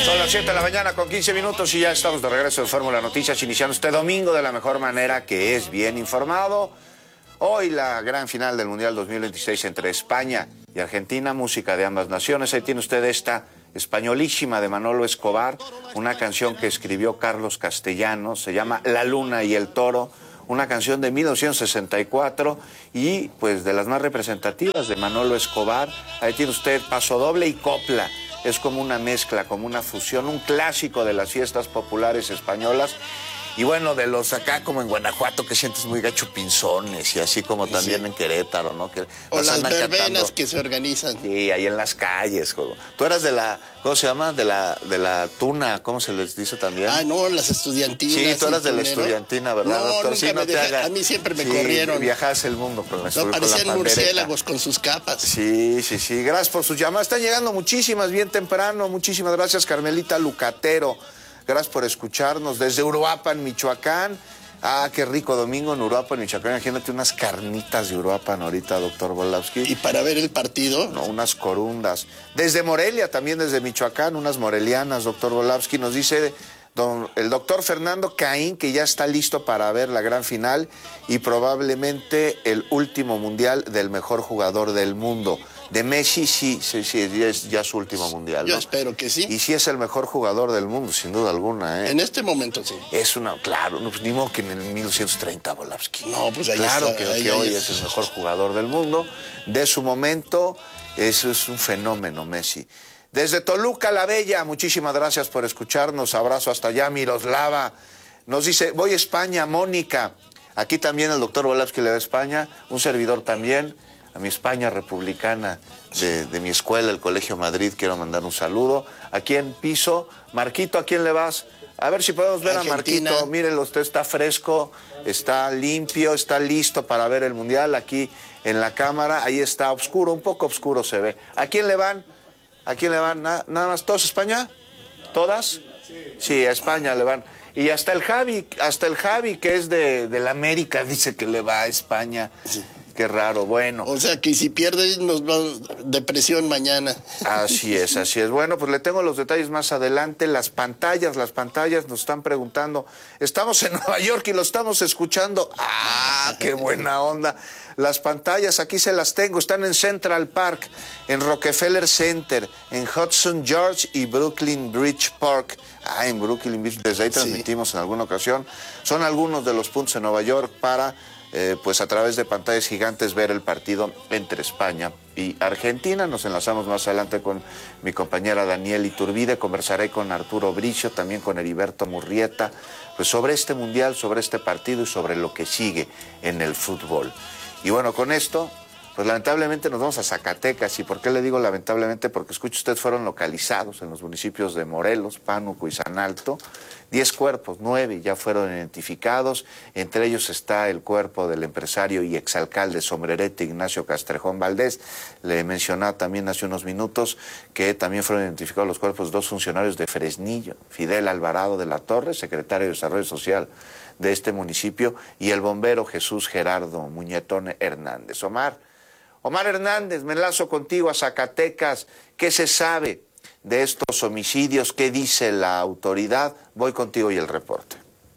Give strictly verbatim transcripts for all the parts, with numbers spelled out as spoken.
Son las siete de la mañana con quince minutos y ya estamos de regreso en Fórmula Noticias, iniciando este domingo de la mejor manera, que es bien informado. Hoy la gran final del Mundial dos mil veintiséis entre España y Argentina, música de ambas naciones. Ahí tiene usted esta españolísima de Manolo Escobar, una canción que escribió Carlos Castellanos, se llama La Luna y el Toro, una canción de mil novecientos sesenta y cuatro y pues de las más representativas de Manolo Escobar. Ahí tiene usted paso doble y copla. Es como una mezcla, como una fusión, un clásico de las fiestas populares españolas. Y bueno, de los acá como en Guanajuato, que sientes muy gacho pinzones, y así como también sí. En Querétaro, ¿no? Que o las verbenas cantando, que se organizan. Sí, ahí en las calles. Joder. Tú eras de la, ¿cómo se llama? De la, de la tuna, ¿cómo se les dice también? Ah, no, las estudiantinas. Sí, tú eras de la estudiantina, ¿verdad, no, doctor? Nunca sí, me no te deja, hagas. A mí siempre me sí, corrieron. Viajabas el mundo con la, no, con parecían la murciélagos con sus capas. Sí, sí, sí. Gracias por sus llamadas. Están llegando muchísimas, bien temprano. Muchísimas gracias, Carmelita Lucatero. Gracias por escucharnos desde Uruapan, Michoacán. Ah, qué rico domingo en Uruapan, Michoacán. Imagínate unas carnitas de Uruapan ahorita, doctor Volavsky. ¿Y para ver el partido? No, unas corundas. Desde Morelia, también desde Michoacán, unas morelianas, doctor Volavsky. Nos dice don, el doctor Fernando Caín que ya está listo para ver la gran final y probablemente el último mundial del mejor jugador del mundo. De Messi, sí, sí, sí, es ya su último mundial, ¿no? Yo espero que sí. Y sí es el mejor jugador del mundo, sin duda alguna, ¿eh? En este momento, sí. Es una, claro, no, pues, ni modo que en el mil novecientos treinta, Volavsky. No, pues ahí claro está. Claro que, ahí, que ahí hoy es. es el mejor jugador del mundo. De su momento, eso es un fenómeno, Messi. Desde Toluca la Bella, muchísimas gracias por escucharnos. Abrazo hasta allá, Miroslava. Nos dice, voy a España, Mónica. Aquí también el doctor Volavsky le va a España, un servidor también. A mi España republicana de, de mi escuela, el Colegio Madrid, quiero mandar un saludo. Aquí en piso, Marquito, ¿a quién le vas? A ver si podemos ver Argentina. A Marquito. Mírenlo, usted está fresco, está limpio, está listo para ver el Mundial. Aquí en la cámara, ahí está oscuro, un poco oscuro se ve. ¿A quién le van? ¿A quién le van? ¿Nada, nada más? ¿Todos España? ¿Todas? Sí. Sí, a España le van. Y hasta el Javi, hasta el Javi, que es de, de la América, dice que le va a España. Sí. Qué raro, bueno. O sea, que si pierde nos va depresión mañana. Así es, así es. Bueno, pues le tengo los detalles más adelante. Las pantallas, las pantallas nos están preguntando. Estamos en Nueva York y lo estamos escuchando. ¡Ah, qué buena onda! Las pantallas, aquí se las tengo. Están en Central Park, en Rockefeller Center, en Hudson Yards y Brooklyn Bridge Park. Ah, en Brooklyn Bridge, desde ahí transmitimos sí. En alguna ocasión. Son algunos de los puntos en Nueva York para... Eh, pues a través de pantallas gigantes ver el partido entre España y Argentina. Nos enlazamos más adelante con mi compañera Daniela Iturbide, conversaré con Arturo Bricio, también con Heriberto Murrieta, pues sobre este mundial, sobre este partido y sobre lo que sigue en el fútbol. Y bueno, con esto, pues lamentablemente nos vamos a Zacatecas. ¿Y por qué le digo lamentablemente? Porque escuche usted, fueron localizados en los municipios de Morelos, Pánuco y San Alto. Diez cuerpos, nueve ya fueron identificados, entre ellos está el cuerpo del empresario y exalcalde Sombrerete Ignacio Castrejón Valdés. Le mencionaba también hace unos minutos que también fueron identificados los cuerpos de dos funcionarios de Fresnillo, Fidel Alvarado de la Torre, secretario de Desarrollo Social de este municipio, y el bombero Jesús Gerardo Muñetón Hernández. Omar, Omar Hernández, me enlazo contigo a Zacatecas. ¿Qué se sabe de estos homicidios? ¿Qué dice la autoridad? Voy contigo y el reporte.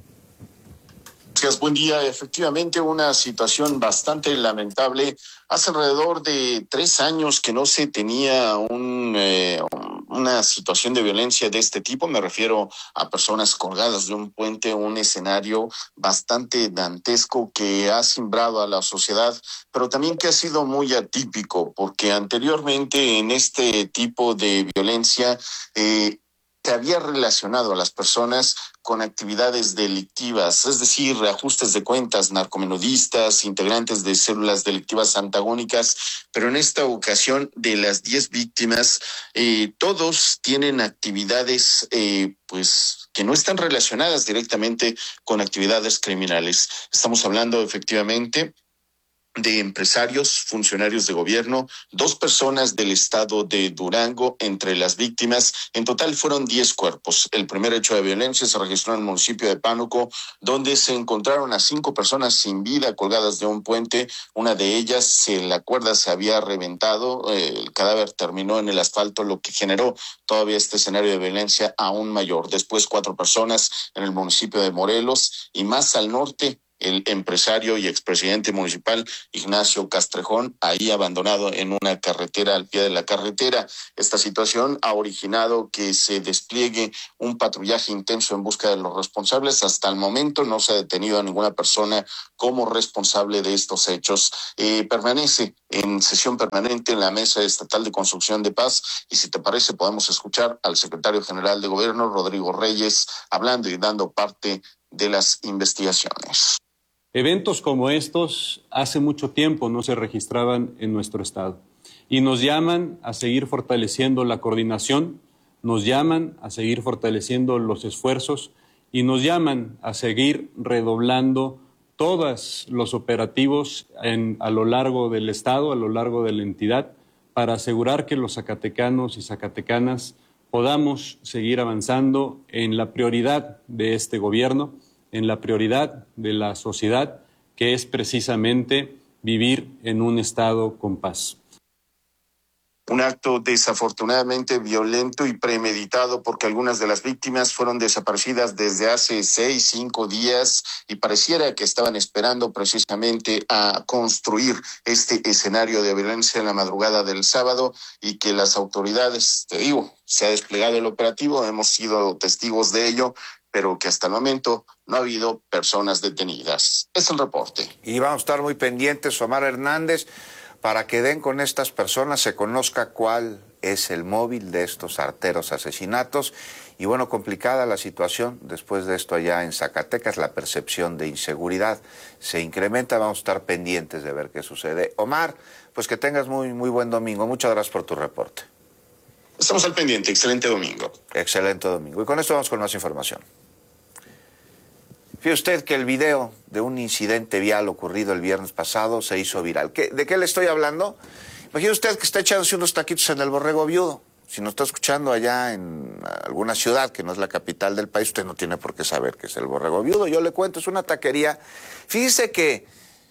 Gracias, buen día. Efectivamente, una situación bastante lamentable. Hace alrededor de tres años que no se tenía un, eh, una situación de violencia de este tipo. Me refiero a personas colgadas de un puente, un escenario bastante dantesco que ha simbrado a la sociedad, pero también que ha sido muy atípico, porque anteriormente en este tipo de violencia eh, se había relacionado a las personas con actividades delictivas, es decir, reajustes de cuentas, narcomenudistas, integrantes de células delictivas antagónicas, pero en esta ocasión de las diez víctimas, eh, todos tienen actividades eh, pues que no están relacionadas directamente con actividades criminales. Estamos hablando efectivamente de empresarios, funcionarios de gobierno, dos personas del estado de Durango entre las víctimas. En total fueron diez cuerpos. El primer hecho de violencia se registró en el municipio de Pánuco, donde se encontraron a cinco personas sin vida colgadas de un puente. Una de ellas, se, la cuerda se había reventado, eh, el cadáver terminó en el asfalto, lo que generó todavía este escenario de violencia aún mayor. Después, cuatro personas en el municipio de Morelos y más al norte, el empresario y expresidente municipal Ignacio Castrejón, ahí abandonado en una carretera, al pie de la carretera. Esta situación ha originado que se despliegue un patrullaje intenso en busca de los responsables. Hasta el momento no se ha detenido a ninguna persona como responsable de estos hechos. Eh, permanece en sesión permanente en la Mesa Estatal de Construcción de Paz, y si te parece podemos escuchar al secretario general de Gobierno, Rodrigo Reyes, hablando y dando parte de las investigaciones. Eventos como estos hace mucho tiempo no se registraban en nuestro estado y nos llaman a seguir fortaleciendo la coordinación, nos llaman a seguir fortaleciendo los esfuerzos y nos llaman a seguir redoblando todos los operativos en, a lo largo del estado, a lo largo de la entidad, para asegurar que los zacatecanos y zacatecanas podamos seguir avanzando en la prioridad de este gobierno, en la prioridad de la sociedad, que es precisamente vivir en un estado con paz. Un acto desafortunadamente violento y premeditado, porque algunas de las víctimas fueron desaparecidas desde hace seis, cinco días y pareciera que estaban esperando precisamente a construir este escenario de violencia en la madrugada del sábado, y que las autoridades, te digo, se ha desplegado el operativo, hemos sido testigos de ello, pero que hasta el momento no ha habido personas detenidas. Es el reporte. Y vamos a estar muy pendientes, Omar Hernández, para que den con estas personas, se conozca cuál es el móvil de estos arteros asesinatos. Y bueno, complicada la situación después de esto allá en Zacatecas, la percepción de inseguridad se incrementa. Vamos a estar pendientes de ver qué sucede. Omar, pues que tengas muy, muy buen domingo. Muchas gracias por tu reporte. Estamos al pendiente. Excelente domingo. Excelente domingo. Y con esto vamos con más información. Fíjese usted que el video de un incidente vial ocurrido el viernes pasado se hizo viral. ¿Qué, ¿De qué le estoy hablando? Imagine usted que está echándose unos taquitos en el Borrego Viudo. Si nos está escuchando allá en alguna ciudad que no es la capital del país, usted no tiene por qué saber qué es el Borrego Viudo. Yo le cuento, es una taquería. Fíjese que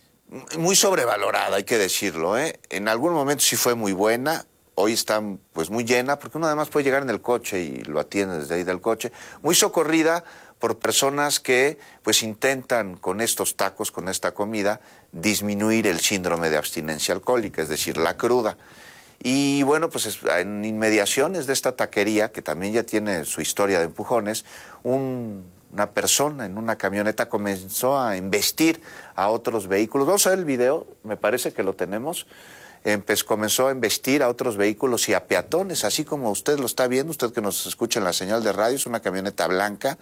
muy sobrevalorada, hay que decirlo, ¿eh? En algún momento sí fue muy buena. Hoy está pues muy llena, porque uno además puede llegar en el coche y lo atiende desde ahí del coche. Muy socorrida por personas que pues intentan con estos tacos, con esta comida, disminuir el síndrome de abstinencia alcohólica, es decir, la cruda. Y bueno, pues en inmediaciones de esta taquería, que también ya tiene su historia de empujones, un, una persona en una camioneta comenzó a embestir a otros vehículos. Vamos a ver el video, me parece que lo tenemos. Pues comenzó a embestir a otros vehículos y a peatones, así como usted lo está viendo, usted que nos escucha en la señal de radio, es una camioneta blanca.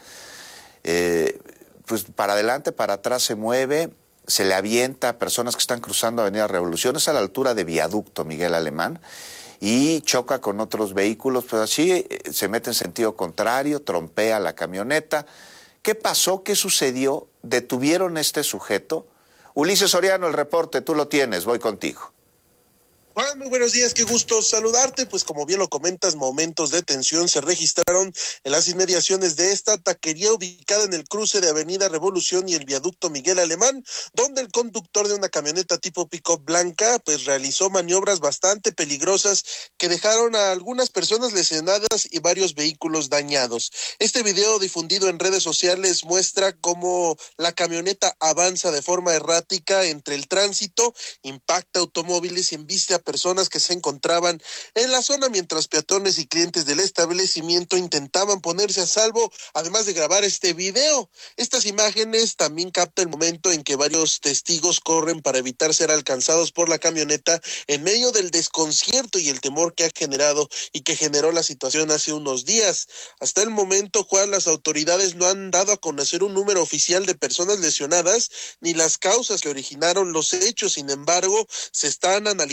Eh, pues para adelante, para atrás se mueve, se le avienta a personas que están cruzando Avenida Revolución, es a la altura de Viaducto Miguel Alemán, y choca con otros vehículos, pues así eh, se mete en sentido contrario, trompea la camioneta. ¿Qué pasó? ¿Qué sucedió? ¿Detuvieron a este sujeto? Ulises Soriano, el reporte, tú lo tienes, voy contigo. Juan, muy buenos días, qué gusto saludarte. Pues como bien lo comentas, momentos de tensión se registraron en las inmediaciones de esta taquería ubicada en el cruce de Avenida Revolución y el Viaducto Miguel Alemán, donde el conductor de una camioneta tipo pick-up blanca pues realizó maniobras bastante peligrosas que dejaron a algunas personas lesionadas y varios vehículos dañados. Este video difundido en redes sociales muestra cómo la camioneta avanza de forma errática entre el tránsito, impacta automóviles y embiste a personas que se encontraban en la zona, mientras peatones y clientes del establecimiento intentaban ponerse a salvo, además de grabar este video. Estas imágenes también captan el momento en que varios testigos corren para evitar ser alcanzados por la camioneta en medio del desconcierto y el temor que ha generado y que generó la situación hace unos días. Hasta el momento, Juan, las autoridades no han dado a conocer un número oficial de personas lesionadas ni las causas que originaron los hechos. Sin embargo, se están analizando las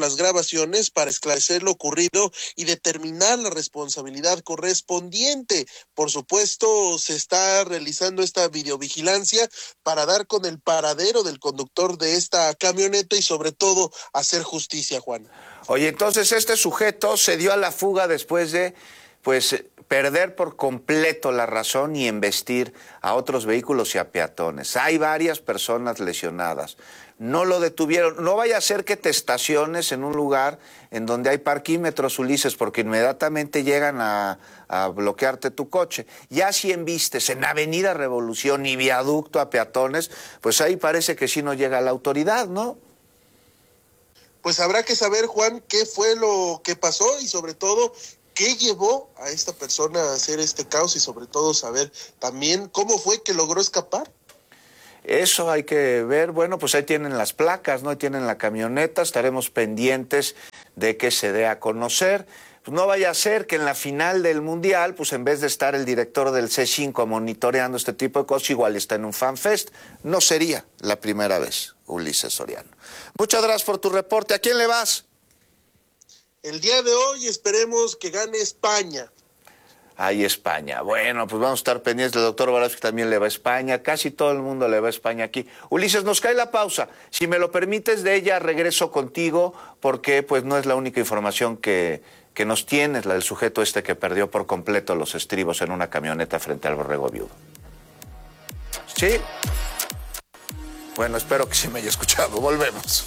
las grabaciones para esclarecer lo ocurrido y determinar la responsabilidad correspondiente. Por supuesto, se está realizando esta videovigilancia para dar con el paradero del conductor de esta camioneta y sobre todo hacer justicia, Juan. Oye, entonces este sujeto se dio a la fuga después de, pues, perder por completo la razón y embestir a otros vehículos y a peatones. Hay varias personas lesionadas. No lo detuvieron. No vaya a ser que te estaciones en un lugar en donde hay parquímetros, Ulises, porque inmediatamente llegan a, a bloquearte tu coche. Ya si embistes en Avenida Revolución y viaducto a peatones, pues ahí parece que sí no llega la autoridad, ¿no? Pues habrá que saber, Juan, qué fue lo que pasó y sobre todo qué llevó a esta persona a hacer este caos y sobre todo saber también cómo fue que logró escapar. Eso hay que ver. Bueno, pues ahí tienen las placas, ¿no? Ahí tienen la camioneta. Estaremos pendientes de que se dé a conocer. Pues no vaya a ser que en la final del Mundial, pues en vez de estar el director del C cinco monitoreando este tipo de cosas, igual está en un fanfest. No sería la primera vez, Ulises Soriano. Muchas gracias por tu reporte. ¿A quién le vas? El día de hoy esperemos que gane España. Ahí España. Bueno, pues vamos a estar pendientes del doctor Baraz, que también le va a España. Casi todo el mundo le va a España aquí. Ulises, nos cae la pausa. Si me lo permites, de ella regreso contigo, porque pues no es la única información que, que nos tienes, la del sujeto este que perdió por completo los estribos en una camioneta frente al Borrego Viudo. ¿Sí? Bueno, espero que sí me haya escuchado. Volvemos.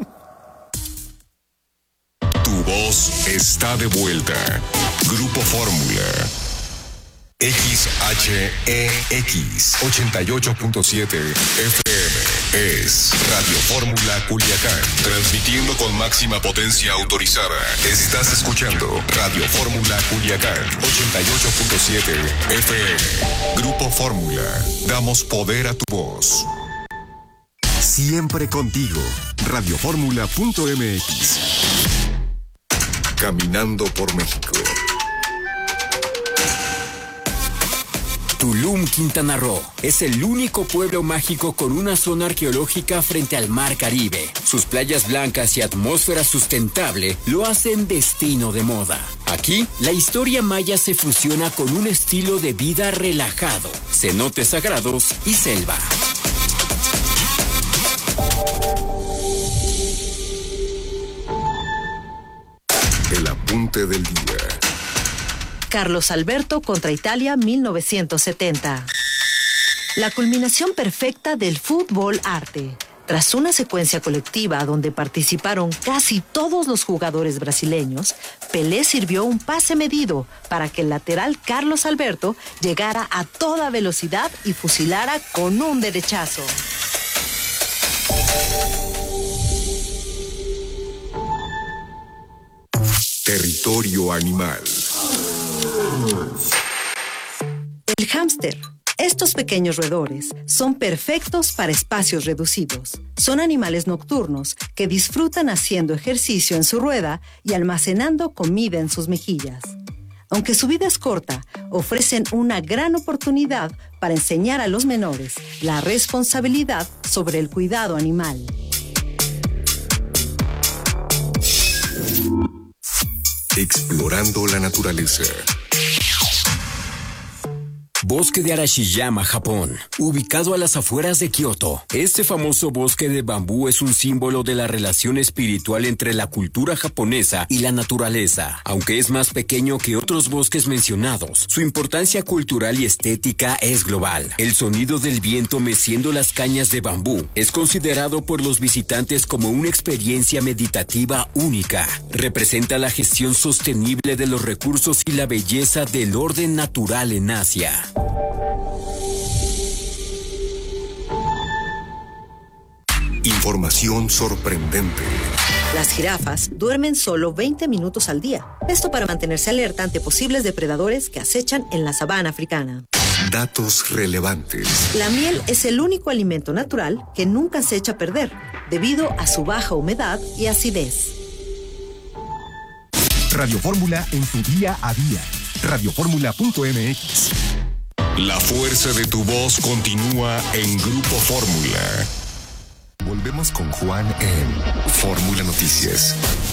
Tu voz está de vuelta. Grupo Fórmula. X H E X ochenta y ocho punto siete F M es Radio Fórmula Culiacán, transmitiendo con máxima potencia autorizada. Estás escuchando Radio Fórmula Culiacán ochenta y ocho punto siete F M. Grupo Fórmula, damos poder a tu voz. Siempre contigo. Radio Fórmula punto M X. Caminando por México. Tulum, Quintana Roo, es el único pueblo mágico con una zona arqueológica frente al Mar Caribe. Sus playas blancas y atmósfera sustentable lo hacen destino de moda. Aquí, la historia maya se fusiona con un estilo de vida relajado, cenotes sagrados y selva. El apunte del día. Carlos Alberto contra Italia mil novecientos setenta. La culminación perfecta del fútbol arte. Tras una secuencia colectiva donde participaron casi todos los jugadores brasileños, Pelé sirvió un pase medido para que el lateral Carlos Alberto llegara a toda velocidad y fusilara con un derechazo. Territorio animal. El hámster. Estos pequeños roedores son perfectos para espacios reducidos. Son animales nocturnos que disfrutan haciendo ejercicio en su rueda y almacenando comida en sus mejillas. Aunque su vida es corta, ofrecen una gran oportunidad para enseñar a los menores la responsabilidad sobre el cuidado animal. Explorando la naturaleza. Bosque de Arashiyama, Japón, ubicado a las afueras de Kioto. Este famoso bosque de bambú es un símbolo de la relación espiritual entre la cultura japonesa y la naturaleza. Aunque es más pequeño que otros bosques mencionados, su importancia cultural y estética es global. El sonido del viento meciendo las cañas de bambú es considerado por los visitantes como una experiencia meditativa única. Representa la gestión sostenible de los recursos y la belleza del orden natural en Asia. Información sorprendente. Las jirafas duermen solo veinte minutos al día. Esto para mantenerse alerta ante posibles depredadores que acechan en la sabana africana. Datos relevantes. La miel es el único alimento natural que nunca se echa a perder, debido a su baja humedad y acidez. Radio Fórmula en tu día a día. Radio Fórmula punto M X. La fuerza de tu voz continúa en Grupo Fórmula. Volvemos con Juan en Fórmula Noticias.